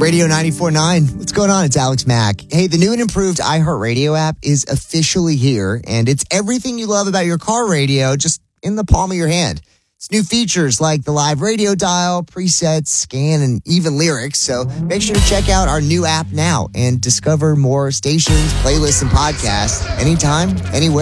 Radio 94.9. What's going on? It's Alex Mack. Hey, the new and improved iHeartRadio app is officially here, and it's everything you love about your car radio just in the palm of your hand. It's new features like the live radio dial, presets, scan, and even lyrics. So make sure to check out our new app now and discover more stations, playlists, and podcasts anytime, anywhere.